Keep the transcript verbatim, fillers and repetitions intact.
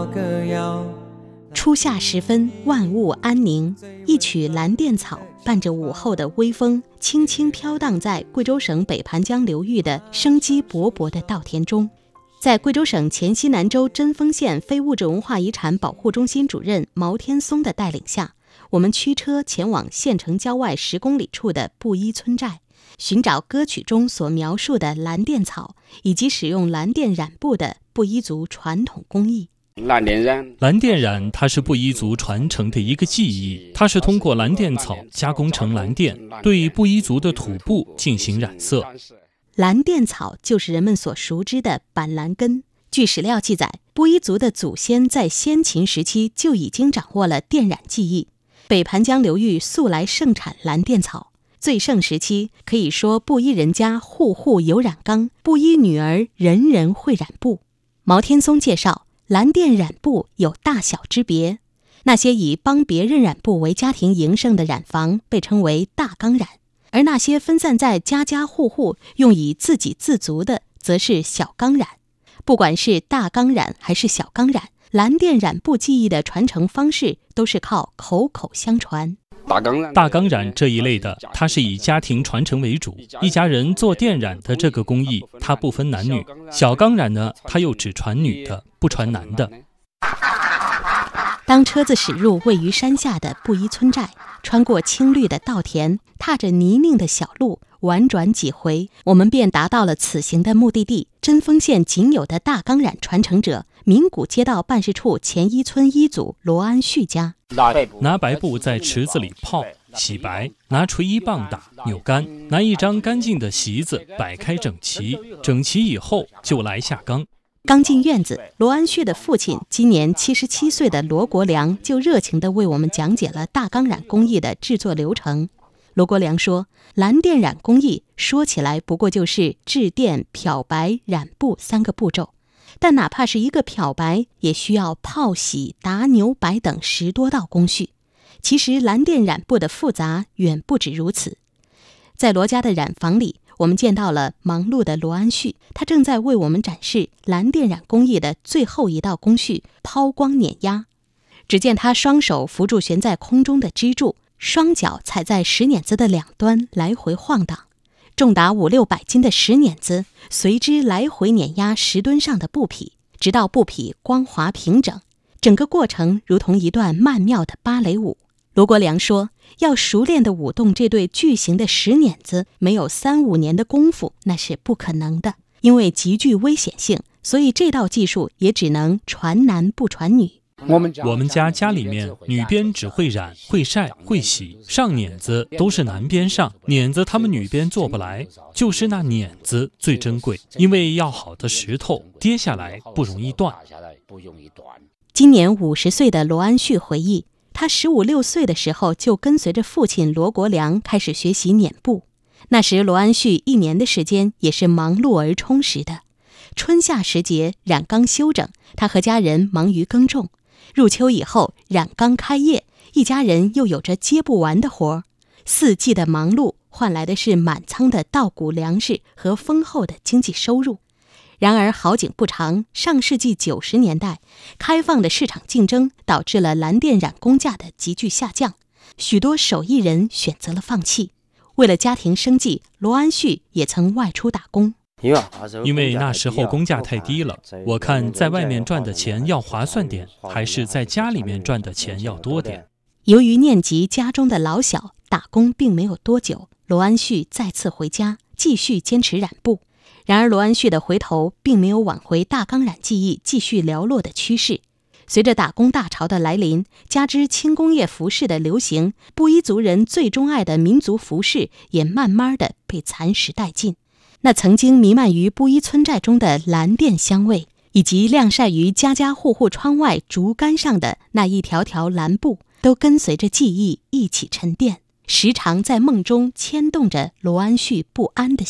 歌谣。 初夏时分，万物安宁，一曲蓝靛草伴着午后的微风，轻轻飘荡在贵州省北盘江流域的生机勃勃的稻田中。在贵州省黔西南州贞丰县非物质文化遗产保护中心主任毛天松的带领下，我们驱车前往县城郊外十公里处的布依村寨，寻找歌曲中所描述的蓝靛草以及使用蓝靛染布的布依族传统工艺。 蓝靛染，蓝靛染它是布依族传承的一个技艺，它是通过蓝靛草加工成蓝靛，对布依族的土布进行染色。 蓝靛草就是人们所熟知的板蓝根。据史料记载，布依族的祖先在先秦时期就已经掌握了靛染技艺。北盘江流域素来盛产蓝靛草，最盛时期可以说布依人家户户有染缸，布依女儿人人会染布。毛天松介绍，蓝靛染布有大小之别，那些以帮别人染布为家庭营生的染坊被称为大缸染，而那些分散在家家户户用以自给自足的则是小缸染。不管是大缸染还是小缸染，蓝靛染布技艺的传承方式都是靠口口相传。 大缸染，大缸染这一类的，它是以家庭传承为主，一家人做靛染的这个工艺，它不分男女。小缸染呢，它又只传女的，不传男的。 当车子驶入位于山下的布依村寨，穿过青绿的稻田，踏着泥泞的小路，婉转几回，我们便达到了此行的目的地——贞丰县仅有的大缸染传承者名古街道办事处前一村一组罗安旭家。 拿白布在池子里泡洗白，拿锤一棒打扭干，拿一张干净的席子摆开整齐，整齐以后就来下缸。 刚进院子，罗安旭的父亲今年七十七岁的罗国良就热情地为我们讲解了大缸染工艺的制作流程。罗国良说，蓝靛染工艺说起来不过就是制靛、漂白、染布三个步骤，但哪怕是一个漂白，也需要泡洗、打扭摆等十多道工序。其实蓝靛染布的复杂远不止如此。在罗家的染坊里，我们见到了忙碌的罗安旭，他正在为我们展示蓝靛染工艺的最后一道工序——抛光碾压。只见他双手扶住悬在空中的支柱，双脚踩在石碾子的两端来回晃荡，重达五六百斤的石碾子随之来回碾压石墩上的布匹，直到布匹光滑平整。整个过程如同一段曼妙的芭蕾舞。罗国良说，要熟练地舞动这对巨型的石碾子，没有三五年的功夫那是不可能的，因为极具危险性，所以这道技术也只能传男不传女。 我们我们家家里面女编只会染、会晒、会洗，上碾子都是男编上，碾子他们女编做不来，就是那碾子最珍贵，因为要好的石头跌下来不容易断。 今年五十岁的罗安旭回忆，他十五六岁的时候就跟随着父亲罗国良开始学习碾布。那时罗安旭一年的时间也是忙碌而充实的。春夏时节染缸休整，他和家人忙于耕种。入秋以后染缸开业，一家人又有着接不完的活儿。四季的忙碌换来的是满仓的稻谷粮食和丰厚的经济收入。然而好景不长，上世纪九十年代，开放的市场竞争导致了蓝靛染工价的急剧下降，许多手艺人选择了放弃。为了家庭生计，罗安旭也曾外出打工。 因为那时候工价太低了，我看在外面赚的钱要划算点，还是在家里面赚的钱要多点。 由于念及家中的老小，打工并没有多久，罗安旭再次回家，继续坚持染布。然而罗安旭的回头并没有挽回大缸染技艺继续寥落的趋势。随着打工大潮的来临，加之轻工业服饰的流行，布依族人最钟爱的民族服饰也慢慢的被蚕食殆尽。那曾经弥漫于布依村寨中的蓝靛香味，以及晾晒于家家户户窗外竹竿上的那一条条蓝布，都跟随着记忆一起沉淀，时常在梦中牵动着罗安旭不安的